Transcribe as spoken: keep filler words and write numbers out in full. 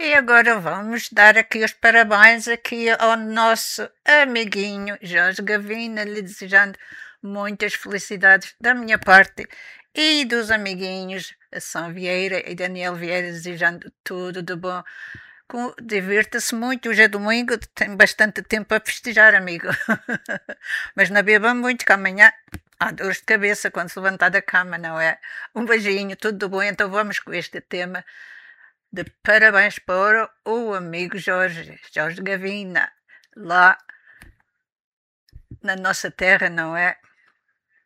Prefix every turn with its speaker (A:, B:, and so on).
A: E agora vamos dar aqui os parabéns aqui ao nosso amiguinho Jorge Gavina, lhe desejando muitas felicidades da minha parte e dos amiguinhos São Vieira e Daniel Vieira, desejando tudo de bom. Divirta-se muito, hoje é domingo, tem bastante tempo para festejar, amigo. Mas não beba muito, que amanhã há dores de cabeça quando se levantar da cama, não é? Um beijinho, tudo de bom. Então vamos com este tema de parabéns para o amigo Jorge, Jorge Gavina, lá na nossa terra, não é?